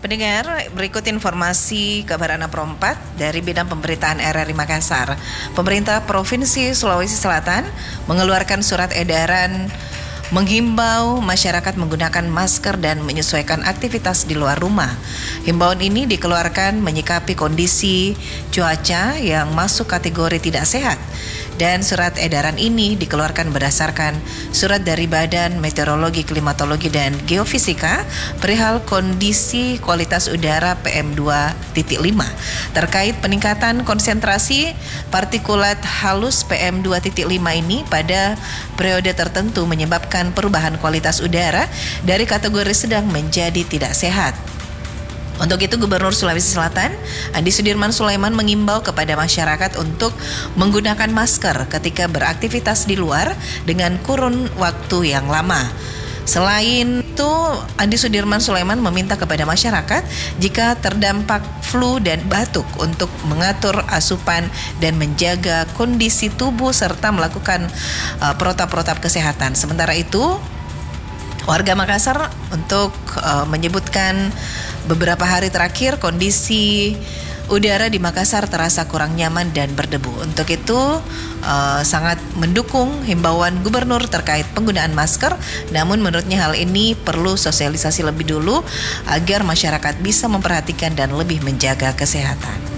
Pendengar, berikut informasi kabar Anak Pro 4 dari Bidang Pemberitaan RRI Makassar. Pemerintah Provinsi Sulawesi Selatan mengeluarkan surat edaran menghimbau masyarakat menggunakan masker dan menyesuaikan aktivitas di luar rumah. Himbauan ini dikeluarkan menyikapi kondisi cuaca yang masuk kategori tidak sehat. Dan surat edaran ini dikeluarkan berdasarkan surat dari Badan Meteorologi, Klimatologi, dan Geofisika perihal kondisi kualitas udara PM2.5 terkait peningkatan konsentrasi partikulat halus PM2.5 ini pada periode tertentu menyebabkan perubahan kualitas udara dari kategori sedang menjadi tidak sehat. Untuk itu, Gubernur Sulawesi Selatan, Andi Sudirman Sulaiman, mengimbau kepada masyarakat untuk menggunakan masker ketika beraktivitas di luar dengan kurun waktu yang lama. Selain itu, Andi Sudirman Sulaiman meminta kepada masyarakat jika terdampak flu dan batuk untuk mengatur asupan dan menjaga kondisi tubuh serta melakukan protap-protap kesehatan. Sementara itu, warga Makassar untuk menyebutkan beberapa hari terakhir kondisi udara di Makassar terasa kurang nyaman dan berdebu. Untuk itu sangat mendukung himbauan gubernur terkait penggunaan masker. Namun menurutnya hal ini perlu sosialisasi lebih dulu agar masyarakat bisa memperhatikan dan lebih menjaga kesehatan.